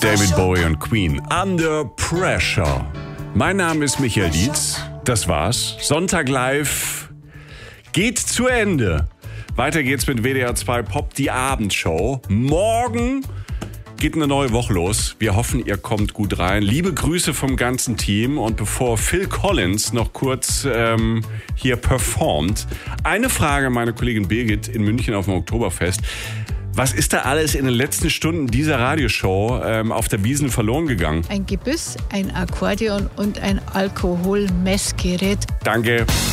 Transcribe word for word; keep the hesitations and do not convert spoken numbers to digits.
David Bowie und Queen. Under Pressure. Mein Name ist Michael Dietz. Das war's. Sonntag live geht zu Ende. Weiter geht's mit W D R zwei Pop, die Abendshow. Morgen geht eine neue Woche los. Wir hoffen, ihr kommt gut rein. Liebe Grüße vom ganzen Team. Und bevor Phil Collins noch kurz ähm, hier performt, eine Frage an meine Kollegin Birgit in München auf dem Oktoberfest. Was ist da alles in den letzten Stunden dieser Radioshow ähm, auf der Wiesn verloren gegangen? Ein Gebiss, ein Akkordeon und ein Alkoholmessgerät. Danke.